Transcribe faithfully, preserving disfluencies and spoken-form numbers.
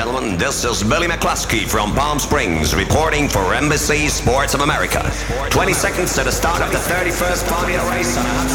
gentlemen, this is Billy McCluskey from Palm Springs reporting for Embassy Sports of America. twenty seconds to the start of the thirty-first Formula race on a